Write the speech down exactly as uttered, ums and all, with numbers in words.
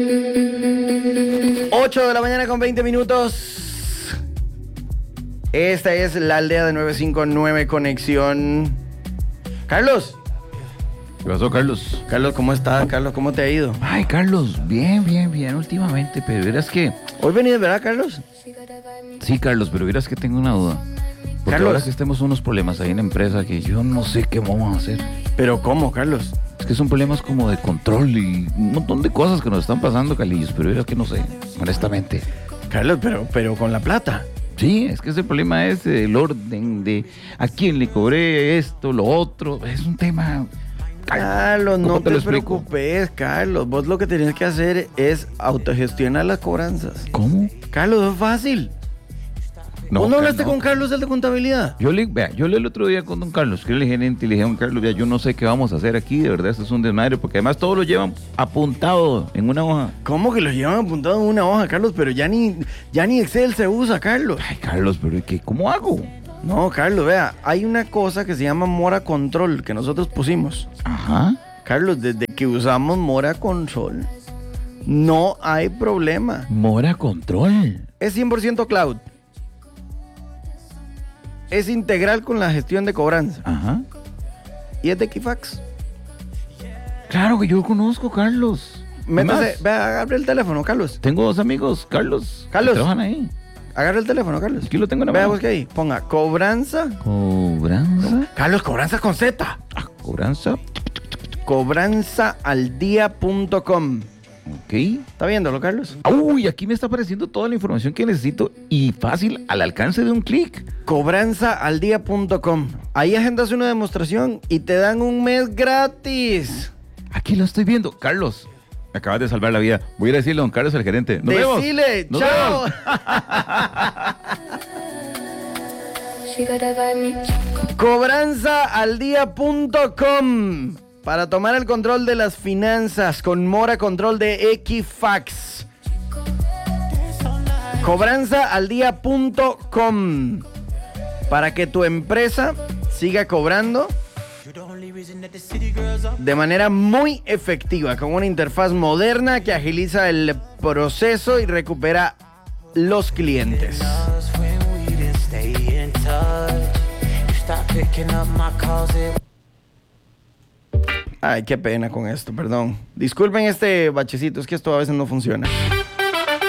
ocho de la mañana con veinte minutos. Esta es la aldea de nueve cinco nueve Conexión. Carlos. ¿Qué pasó, Carlos? Carlos, ¿cómo estás? Carlos, ¿cómo te ha ido? Ay, Carlos, bien, bien, bien últimamente, pero verás que... Hoy venís, ¿verdad, Carlos? Sí, Carlos, pero verás que tengo una duda. Porque Carlos. ahora que tenemos unos problemas ahí en la empresa que yo no sé qué vamos a hacer. ¿Pero cómo, Carlos? Es que son problemas como de control y un montón de cosas que nos están pasando, Calillos, pero verás que no sé, honestamente. Carlos, pero, pero con la plata. Sí, es que ese problema es el orden de a quién le cobré esto, lo otro. Es un tema... Carlos, no ¿Cómo te te, lo explico? preocupes, Carlos. Vos lo que tenés que hacer es autogestionar las cobranzas. ¿Cómo? Carlos, es fácil. ¿Vos no hablaste con Carlos, el de contabilidad? Yo le, vea, yo le el otro día con don Carlos, que era el gerente, y le dije a don Carlos, vea, yo no sé qué vamos a hacer aquí, de verdad, esto es un desmadre, porque además todo lo llevan apuntado en una hoja. ¿Cómo que lo llevan apuntado en una hoja, Carlos? Pero ya ni, ya ni Excel se usa, Carlos. Ay, Carlos, pero ¿qué, ¿cómo hago? No, Carlos, vea, hay una cosa que se llama Mora Control que nosotros pusimos. Ajá. Carlos, desde que usamos Mora Control, no hay problema. Mora Control. Es cien por ciento cloud. Es integral con la gestión de cobranza. Ajá. Y es de Equifax. Claro que yo conozco, Carlos. Métase, Además, vea, agarre el teléfono, Carlos. tengo dos amigos, Carlos. Carlos. Que trabajan ahí. Agarre el teléfono, Carlos. Aquí lo tengo en la Vea, mano. busque ahí. Ponga cobranza. Cobranza. Carlos, cobranza con Z. Ah, cobranza. cobranza al día punto com. Ok. ¿Está viéndolo, Carlos? Uy, aquí me está apareciendo toda la información que necesito y fácil, al alcance de un clic. cobranza al día punto com. Ahí agendas una demostración y te dan un mes gratis. Aquí lo estoy viendo. Carlos, me acabas de salvar la vida. Voy a ir a decirle a don Carlos, el gerente. Nos vemos. Decile, Nos chao. vemos. cobranza al día punto com para tomar el control de las finanzas con Mora Control de Equifax. cobranza al día punto com para que tu empresa siga cobrando de manera muy efectiva, con una interfaz moderna que agiliza el proceso y recupera los clientes. Ay, qué pena con esto, perdón. Disculpen este bachecito, es que esto a veces no funciona.